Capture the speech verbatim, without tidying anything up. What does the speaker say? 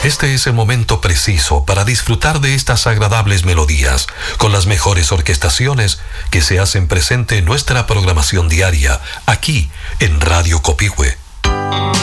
Este es el momento preciso para disfrutar de estas agradables melodías, con las mejores orquestaciones que se hacen presente en nuestra programación diaria, aquí en Radio Copihue.